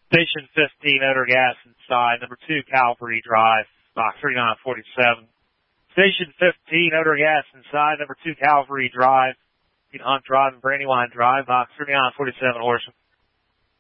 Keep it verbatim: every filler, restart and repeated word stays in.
Station fifteen, Odor Gas inside, number two, Calvary Drive, box thirty-nine forty-seven. Station fifteen, Odor Gas inside, number two, Calvary Drive, Hunt Drive and Brandywine Drive, box thirty-nine forty-seven, Horsham.